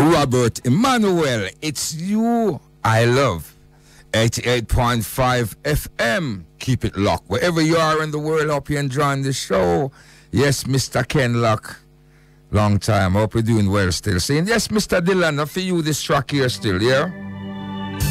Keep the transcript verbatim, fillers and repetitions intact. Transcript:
Robert Emmanuel, it's you I love. eighty-eight point five F M. Keep it locked. Wherever you are in the world, hope you're enjoying the show. Yes, Mister Ken Lock. Long time. Hope you're doing well still. Saying, yes, Mister Dylan, I feel you this track here still, yeah?